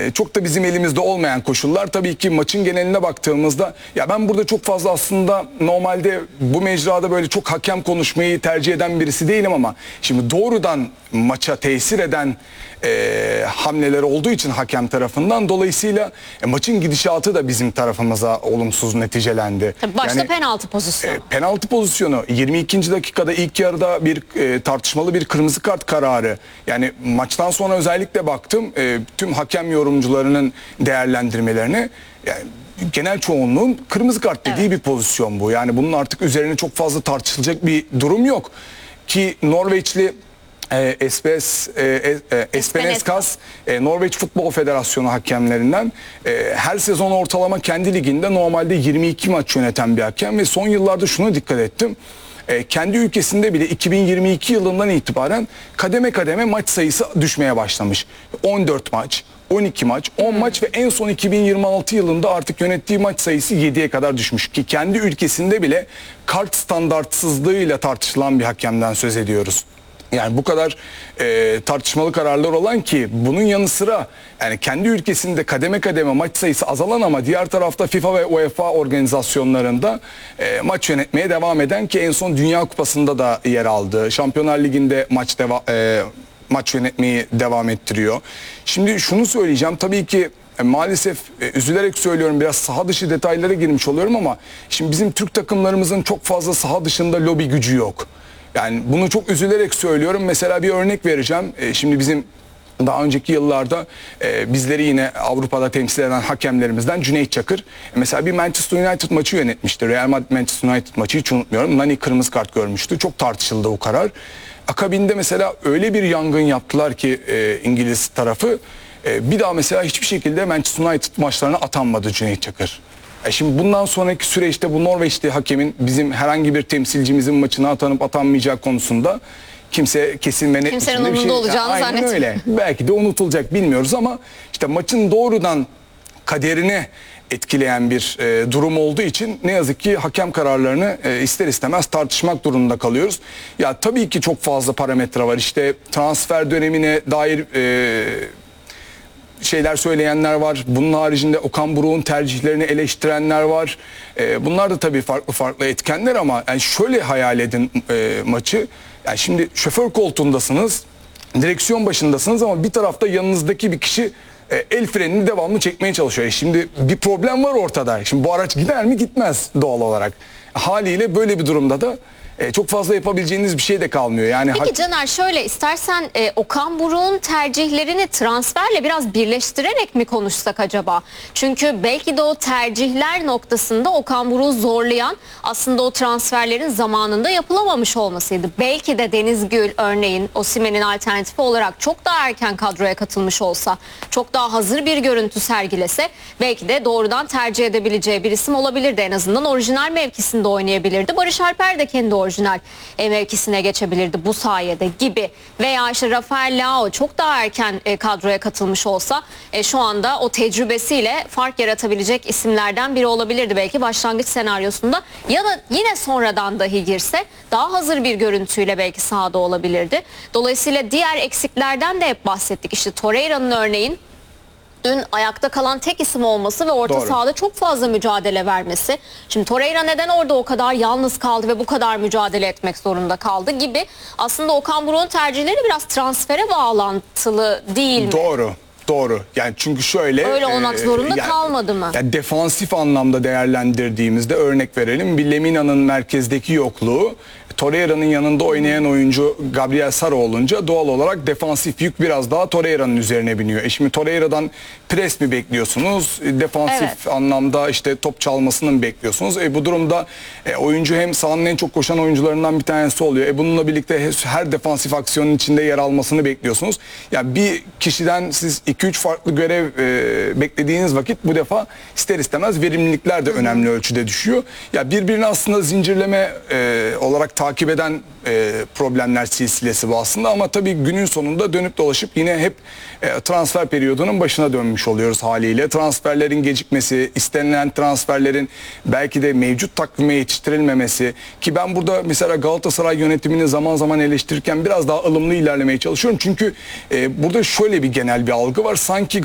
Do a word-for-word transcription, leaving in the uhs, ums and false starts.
e, çok da bizim elimizde olmayan koşullar. Tabii ki maçın geneline baktığımızda ya ben burada çok fazla aslında normalde bu mecrada böyle çok hakem konuşmayı tercih eden birisi değilim ama şimdi doğrudan maça tesir eden e, hamleler olduğu için hakem tarafından dolayısıyla e, maçın gidişatı da bizim tarafımıza olumsuz neticelendi. Tabii başta yani, penaltı pozisyonu. E, penaltı pozisyonu yirmi ikinci dakikada ilk yarıda bir e, tartışmalı bir kırmızı kart kararı. Yani maçtan sonra özellikle baktım e, tüm hakem yorumcularının değerlendirmelerine yani genel çoğunluğun kırmızı kart dediği evet. bir pozisyon bu. Yani bunun artık üzerine çok fazla tartışılacak bir durum yok. Ki Norveçli e, Espes, e, e, Espeneskas e, Norveç Futbol Federasyonu hakemlerinden e, her sezon ortalama kendi liginde normalde yirmi iki maç yöneten bir hakem ve son yıllarda şuna dikkat ettim. E, kendi ülkesinde bile iki bin yirmi iki yılından itibaren kademe kademe maç sayısı düşmeye başlamış. on dört maç, on iki maç, on hmm. maç ve en son iki bin yirmi altı yılında artık yönettiği maç sayısı yediye kadar düşmüş. Ki kendi ülkesinde bile kart standartsızlığıyla tartışılan bir hakemden söz ediyoruz. Yani bu kadar e, tartışmalı kararlar olan ki bunun yanı sıra yani kendi ülkesinde kademe kademe maç sayısı azalan ama diğer tarafta FIFA ve UEFA organizasyonlarında e, maç yönetmeye devam eden ki en son Dünya Kupası'nda da yer aldı. Şampiyonlar Ligi'nde maç deva e, maç yönetmeyi devam ettiriyor. Şimdi şunu söyleyeceğim tabii ki e, maalesef e, üzülerek söylüyorum biraz saha dışı detaylara girmiş oluyorum ama şimdi bizim Türk takımlarımızın çok fazla saha dışında lobi gücü yok. Yani bunu çok üzülerek söylüyorum. Mesela bir örnek vereceğim. E, şimdi bizim daha önceki yıllarda e, bizleri yine Avrupa'da temsil eden hakemlerimizden Cüneyt Çakır. E, mesela bir Manchester United maçı yönetmişti. Real Madrid Manchester United maçı hiç unutmuyorum. Nani kırmızı kart görmüştü. Çok tartışıldı o karar. Akabinde mesela öyle bir yangın yaptılar ki e, İngiliz tarafı. E, bir daha mesela hiçbir şekilde Manchester United maçlarına atanmadı Cüneyt Çakır. E şimdi bundan sonraki süreçte bu Norveçli hakemin bizim herhangi bir temsilcimizin maçına atanıp atanmayacağı konusunda kimse kesin ve net kimsenin biçimde bir şey. olacağını Aynen zannetmiyorum. öyle. Belki de unutulacak bilmiyoruz ama işte maçın doğrudan kaderini etkileyen bir e, durum olduğu için ne yazık ki hakem kararlarını e, ister istemez tartışmak durumunda kalıyoruz. Ya tabii ki çok fazla parametre var. İşte transfer dönemine dair e, şeyler söyleyenler var. Bunun haricinde Okan Buruk'un tercihlerini eleştirenler var. E, bunlar da tabii farklı farklı etkenler ama yani şöyle hayal edin e, maçı. Yani şimdi şoför koltuğundasınız, direksiyon başındasınız ama bir tarafta yanınızdaki bir kişi e, el frenini devamlı çekmeye çalışıyor. E şimdi bir problem var ortada. Şimdi bu araç gider mi? Gitmez doğal olarak. Haliyle böyle bir durumda da E, çok fazla yapabileceğiniz bir şey de kalmıyor. Yani peki Caner şöyle istersen e, Okan Buruk'un tercihlerini transferle biraz birleştirerek mi konuşsak acaba? Çünkü belki de o tercihler noktasında Okan Buruk'u zorlayan aslında o transferlerin zamanında yapılamamış olmasıydı. Belki de Deniz Gül örneğin Osimhen'in alternatifi olarak çok daha erken kadroya katılmış olsa, çok daha hazır bir görüntü sergilese belki de doğrudan tercih edebileceği bir isim olabilirdi. En azından orijinal mevkisinde oynayabilirdi. Barış Alper de kendi orijinal mevkisine geçebilirdi bu sayede gibi. Veya işte Rafael Leao çok daha erken e, kadroya katılmış olsa e, şu anda o tecrübesiyle fark yaratabilecek isimlerden biri olabilirdi belki başlangıç senaryosunda. Ya da yine sonradan dahi girse daha hazır bir görüntüyle belki sahada olabilirdi. Dolayısıyla diğer eksiklerden de hep bahsettik. İşte Torreira'nın örneğin dün ayakta kalan tek isim olması ve orta Doğru. sahada çok fazla mücadele vermesi. Şimdi Torreira neden orada o kadar yalnız kaldı ve bu kadar mücadele etmek zorunda kaldı gibi. Aslında Okan Buruk'un tercihleri biraz transfere bağlantılı değil mi? Doğru. Doğru. Yani çünkü şöyle öyle olmak zorunda e, yani, kalmadı mı? Yani defansif anlamda değerlendirdiğimizde örnek verelim. Bir Lemina'nın merkezdeki yokluğu Torreira'nın yanında oynayan oyuncu Gabriel Sara olunca doğal olarak defansif yük biraz daha Torreira'nın üzerine biniyor. E şimdi Torreira'dan pres mi bekliyorsunuz? Defansif evet. anlamda işte top çalmasını mı bekliyorsunuz? E bu durumda e, oyuncu hem sahanın en çok koşan oyuncularından bir tanesi oluyor. E bununla birlikte her defansif aksiyonun içinde yer almasını bekliyorsunuz. Yani bir kişiden siz iki üç farklı görev e, beklediğiniz vakit bu defa ister istemez verimlilikler de Hı -hı. önemli ölçüde düşüyor. Ya birbirini aslında zincirleme e, olarak takip eden e, problemler silsilesi bu aslında ama tabii günün sonunda dönüp dolaşıp yine hep e, transfer periyodunun başına dönmüş oluyoruz haliyle. Transferlerin gecikmesi, istenilen transferlerin belki de mevcut takvime yetiştirilmemesi ki ben burada mesela Galatasaray yönetimini zaman zaman eleştirirken biraz daha ılımlı ilerlemeye çalışıyorum. Çünkü e, burada şöyle bir genel bir algı var. Sanki